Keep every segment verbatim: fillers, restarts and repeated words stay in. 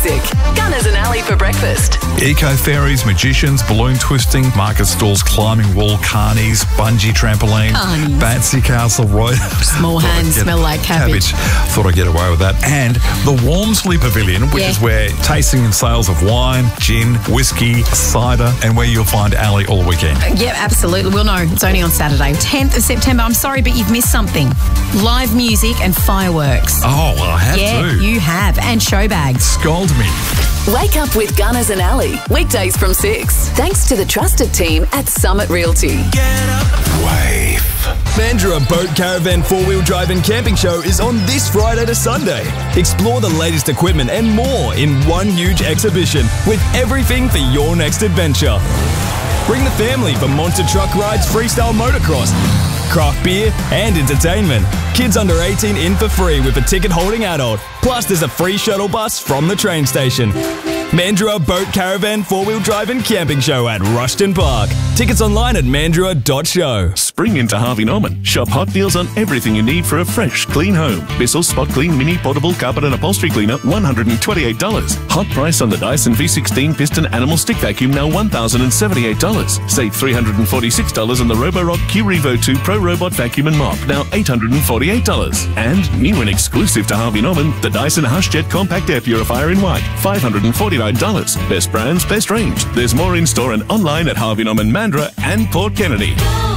music. Gunners and Ali for breakfast. Eco ferries, magicians, balloon twisting, market stalls, climbing wall, carnies, bungee trampoline, Carnies. Bouncy Castle, Roy. Small Thought I'd hands get- smell like cabbage. Thought I'd get away with that. And the Walmsley Pavilion, which Yeah. is where tasting and sales of wine, gin, whiskey, cider, and where you'll find Ali all weekend. Yeah, absolutely. Well, no, it's only on Saturday, tenth of September. I'm sorry, but you've missed something. Live music and fireworks. Oh, well, I have yeah, to. you have. And show bags. Scold me. Wake up with Gunners and Ali. Weekdays from six. Thanks to the trusted team at Summit Realty. Wave. Mandurah Boat Caravan four-wheel drive and camping show is on this Friday to Sunday. Explore the latest equipment and more in one huge exhibition with everything for your next adventure. Bring the family for monster truck rides, freestyle motocross, craft beer and entertainment. Kids under eighteen in for free with a ticket-holding adult. Plus there's a free shuttle bus from the train station. Mandurah Boat Caravan four-wheel drive and camping show at Rushton Park. Tickets online at mandurah dot show. Spring into Harvey Norman. Shop hot deals on everything you need for a fresh, clean home. Bissell Spot Clean Mini Portable Carpet and Upholstery Cleaner, one hundred twenty-eight dollars. Hot price on the Dyson V sixteen Piston Animal Stick Vacuum, now one thousand seventy-eight dollars. Save three hundred forty-six dollars on the Roborock Q Revo two Pro Robot Vacuum and Mop, now eight hundred forty-eight dollars. And new and exclusive to Harvey Norman, the Dyson HushJet Compact Air Purifier in white, five hundred forty-nine dollars. Best brands, best range. There's more in store and online at Harvey Norman, Mandurah and Port Kennedy.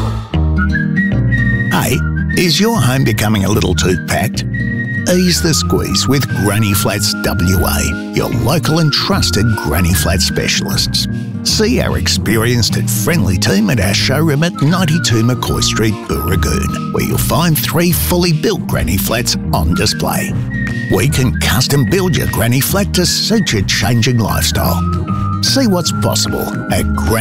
Hey, is your home becoming a little too packed? Ease the squeeze with Granny Flats W A, your local and trusted Granny Flat specialists. See our experienced and friendly team at our showroom at ninety-two McCoy Street, Booragoon, where you'll find three fully built Granny Flats on display. We can custom build your Granny Flat to suit your changing lifestyle. See what's possible at Granny